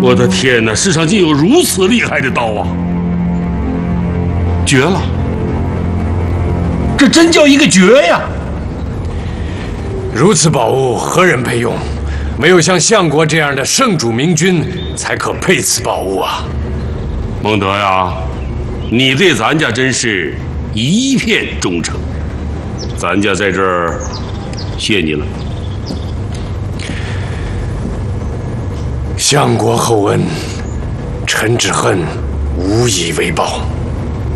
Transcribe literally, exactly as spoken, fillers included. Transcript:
我的天哪！世上竟有如此厉害的刀啊！绝了！ 这真叫一个绝呀！ 如此宝物何人配用？没有像相国这样的圣主明君，才可配此宝物啊！ 孟德呀，你对咱家真是一片忠诚，咱家在这儿谢你了。 相国厚恩，臣只恨无以为报。